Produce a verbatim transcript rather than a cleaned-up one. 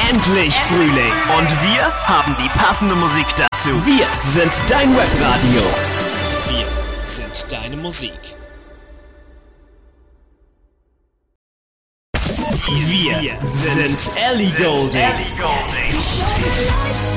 endlich Frühling und wir haben die passende Musik dazu. Wir sind dein Webradio. Wir sind deine Musik. Wir sind Ellie Goulding.